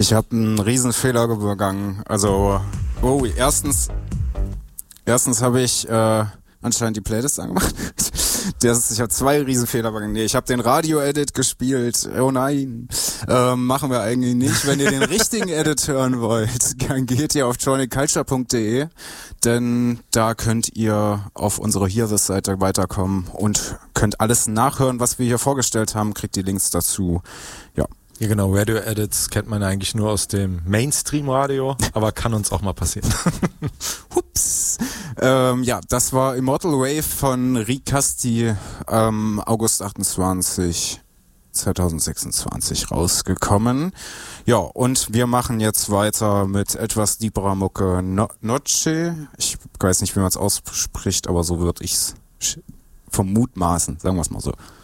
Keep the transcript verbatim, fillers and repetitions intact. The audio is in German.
Ich habe einen riesen Fehler begangen. Also, oh, erstens, erstens habe ich äh, anscheinend die Playlist angemacht. Das, ich habe zwei Riesenfehler begangen. Nee, ich habe den Radio-Edit gespielt. Oh nein, ähm, machen wir eigentlich nicht. Wenn ihr den richtigen Edit hören wollt, dann geht ihr auf johnny culture punkt de, denn da könnt ihr auf unsere Hear This-Seite weiterkommen und könnt alles nachhören, was wir hier vorgestellt haben, kriegt die Links dazu. Ja. Ja genau, Radio-Edits kennt man eigentlich nur aus dem Mainstream-Radio, aber kann uns auch mal passieren. Hups. Ähm, ja, das war Immortal Wave von Ricasti ähm, August achtundzwanzig zweitausendsechsundzwanzig rausgekommen. Ja, und wir machen jetzt weiter mit etwas deeperer Mucke. No- Noche, ich weiß nicht, wie man es ausspricht, aber so würde ich es vermutmaßen, sagen wir es mal so.